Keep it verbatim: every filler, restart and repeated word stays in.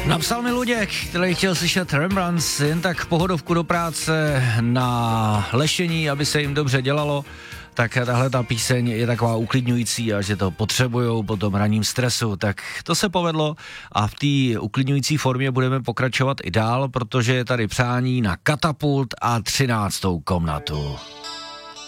Napsal mi Luděk, který chtěl slyšet Rembrandts, jen tak pohodovku do práce na lešení, aby se jim dobře dělalo. Tak tahle ta píseň je taková uklidňující a že to potřebujou po tom ranním stresu, tak to se povedlo a v té uklidňující formě budeme pokračovat i dál, protože je tady přání na katapult a třináctou komnatu.